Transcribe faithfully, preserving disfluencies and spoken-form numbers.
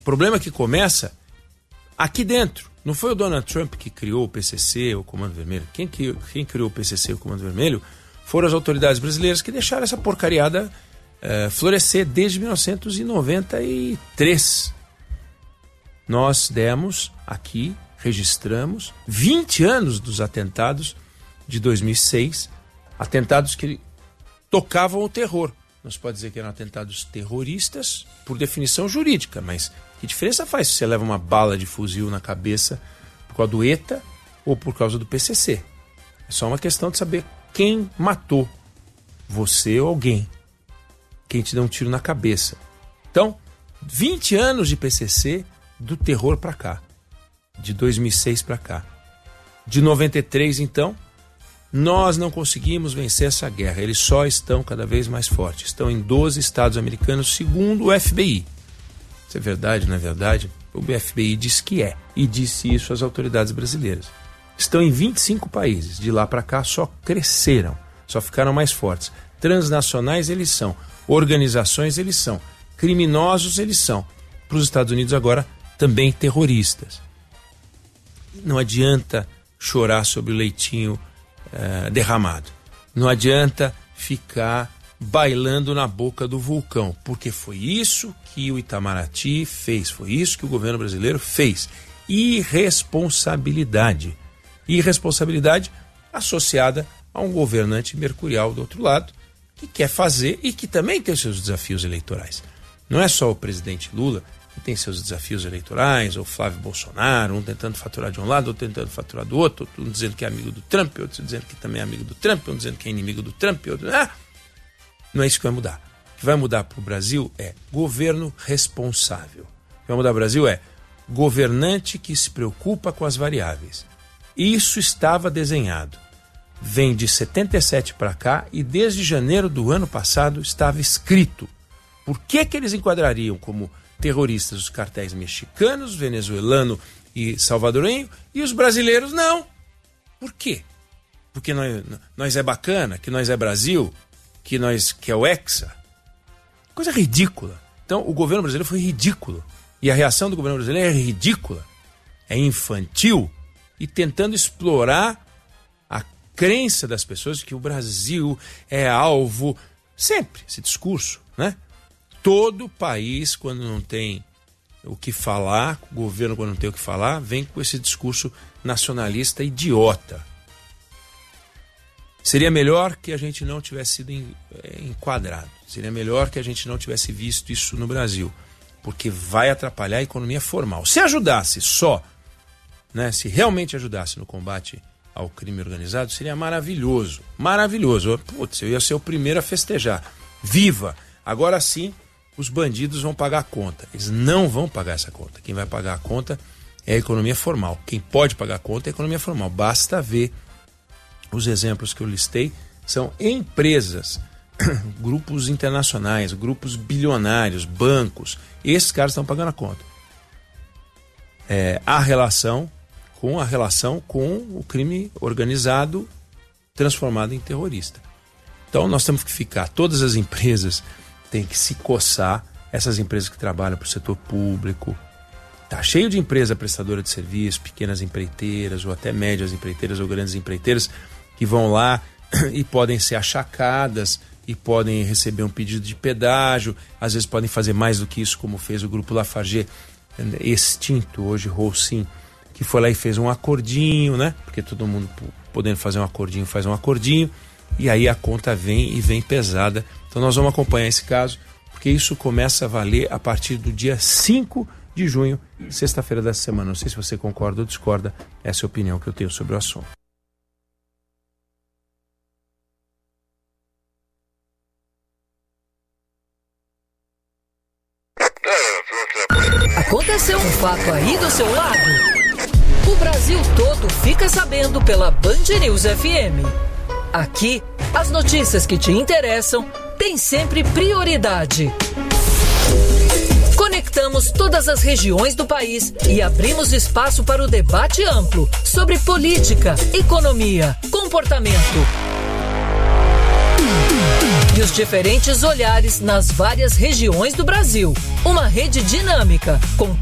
O problema é que começa aqui dentro. Não foi o Donald Trump que criou o P C C, o Comando Vermelho. Quem, que, quem criou o P C C, o Comando Vermelho, foram as autoridades brasileiras que deixaram essa porcariada uh, florescer desde mil novecentos e noventa e três. Nós demos aqui, registramos, vinte anos dos atentados de dois mil e seis, atentados que tocavam o terror. Não se pode dizer que eram atentados terroristas por definição jurídica, mas que diferença faz se você leva uma bala de fuzil na cabeça por causa do ETA ou por causa do P C C? É só uma questão de saber quem matou, você ou alguém, quem te deu um tiro na cabeça. Então, vinte anos de P C C do terror para cá, de dois mil e seis para cá. De noventa e três, então, nós não conseguimos vencer essa guerra. Eles só estão cada vez mais fortes. Estão em doze estados americanos, segundo o F B I. Isso é verdade, não é verdade? O F B I diz que é, e disse isso às autoridades brasileiras. Estão em vinte e cinco países. De lá para cá só cresceram, só ficaram mais fortes. Transnacionais eles são, organizações eles são, criminosos eles são. Para os Estados Unidos agora, também terroristas. Não adianta chorar sobre o leitinho uh, derramado. Não adianta ficar bailando na boca do vulcão, porque foi isso que o Itamaraty fez, foi isso que o governo brasileiro fez. Irresponsabilidade. Irresponsabilidade associada a um governante mercurial do outro lado, que quer fazer e que também tem os seus desafios eleitorais. Não é só o presidente Lula que tem seus desafios eleitorais, ou Flávio Bolsonaro, um tentando faturar de um lado, outro tentando faturar do outro, um dizendo que é amigo do Trump, outro dizendo que também é amigo do Trump, um dizendo que é inimigo do Trump, outro... Ah! Não é isso que vai mudar. O que vai mudar para o Brasil é governo responsável. O que vai mudar para o Brasil é governante que se preocupa com as variáveis. Isso estava desenhado. Vem de setenta e sete para cá e desde janeiro do ano passado estava escrito. Por que que eles enquadrariam como terroristas os cartéis mexicanos, venezuelano e salvadorenho e os brasileiros não? Por quê? Porque nós, nós é bacana, que nós é Brasil, que nós que é o Hexa. Coisa ridícula. Então o governo brasileiro foi ridículo. E a reação do governo brasileiro é ridícula. É infantil e tentando explorar a crença das pessoas de que o Brasil é alvo. Sempre esse discurso, né? Todo país, quando não tem o que falar, o governo, quando não tem o que falar, vem com esse discurso nacionalista idiota. Seria melhor que a gente não tivesse sido enquadrado. Seria melhor que a gente não tivesse visto isso no Brasil, porque vai atrapalhar a economia formal. Se ajudasse só, né, se realmente ajudasse no combate ao crime organizado, seria maravilhoso. Maravilhoso. Putz, eu ia ser o primeiro a festejar. Viva! Agora sim, os bandidos vão pagar a conta. Eles não vão pagar essa conta. Quem vai pagar a conta é a economia formal. Quem pode pagar a conta é a economia formal. Basta ver os exemplos que eu listei. São empresas, grupos internacionais, grupos bilionários, bancos. Esses caras estão pagando a conta. É, a relação com a relação com o crime organizado transformado em terrorista. Então nós temos que ficar, todas as empresas têm que se coçar, essas empresas que trabalham para o setor público. Tá cheio de empresa prestadora de serviço, pequenas empreiteiras ou até médias empreiteiras ou grandes empreiteiras que vão lá e podem ser achacadas e podem receber um pedido de pedágio, às vezes podem fazer mais do que isso, como fez o Grupo Lafarget, extinto hoje, Holcim, que foi lá e fez um acordinho, né? Porque todo mundo podendo fazer um acordinho faz um acordinho, e aí a conta vem e vem pesada. Então nós vamos acompanhar esse caso, porque isso começa a valer a partir do dia cinco de junho, sexta-feira dessa semana. Não sei se você concorda ou discorda, essa é a opinião que eu tenho sobre o assunto. Aconteceu um fato aí do seu lado? O Brasil todo fica sabendo pela Band News F M. Aqui, as notícias que te interessam têm sempre prioridade. Conectamos todas as regiões do país e abrimos espaço para o debate amplo sobre política, economia, comportamento. E e os diferentes olhares nas várias regiões do Brasil. Uma rede dinâmica, com